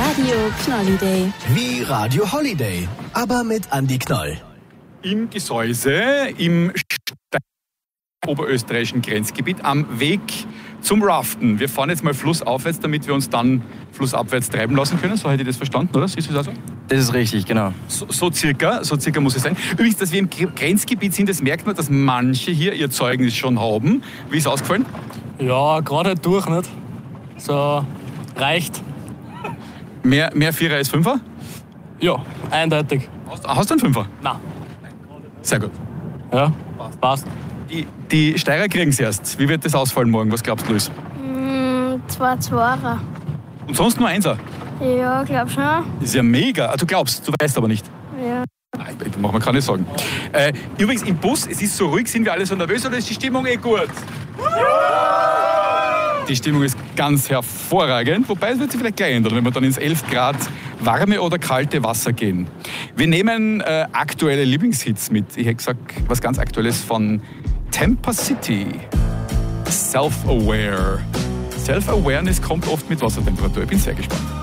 Radio Knolliday. Wie Radio Holiday, aber mit Andi Knoll. Im Gesäuse, im oberösterreichischen Grenzgebiet, am Weg zum Raften. Wir fahren jetzt mal flussaufwärts, damit wir uns dann flussabwärts treiben lassen können. So hätte ich das verstanden, oder? Siehst du das so? Das ist richtig, genau. So circa muss es sein. Übrigens, dass wir im Grenzgebiet sind, das merkt man, dass manche hier ihr Zeugnis schon haben. Wie ist es ausgefallen? Ja, gerade durch, nicht? So, reicht. Mehr Vierer als Fünfer? Ja, eindeutig. Hast du einen Fünfer? Nein. Sehr gut. Ja, passt. Die Steirer kriegen es erst. Wie wird das ausfallen morgen? Was glaubst du, Luis? 2 Zweier. Und sonst nur Einser? Ja, glaub schon. Das ist ja mega. Du glaubst, du weißt aber nicht. Ja. Ich mach mir keine Sorgen. Übrigens im Bus, es ist so ruhig, sind wir alle so nervös oder ist die Stimmung gut? Die Stimmung ist ganz hervorragend, wobei es wird sich vielleicht gleich ändern, wenn wir dann ins 11 Grad warme oder kalte Wasser gehen. Wir nehmen aktuelle Lieblingshits mit. Ich hätte gesagt, was ganz Aktuelles von Tampa City. Self-Aware. Self-Awareness kommt oft mit Wassertemperatur. Ich bin sehr gespannt.